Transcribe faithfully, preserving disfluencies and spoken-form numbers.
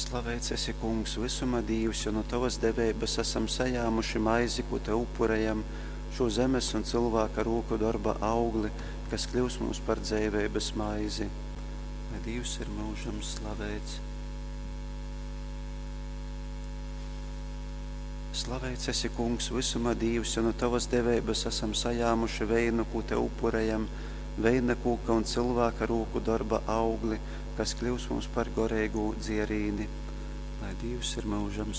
Slavēts esi, Kungs, visuma Dievs, jo no tavas devības esam sajāmuši maizi, ko te upurējam, šo zemes un cilvēka roku darba augli, kas kļūs mums par dzīvības maizi. Lai Dievs ir mūžam slavēts. Slavēts esi, Kungs, visuma Dievs, jo no tavas devības esam sajāmuši veinu, ko te upurējam, veina kūka un cilvēka roku darba augli, kas kļūs mums par gorēgu dzierīni. Lai Dievs ir mūžam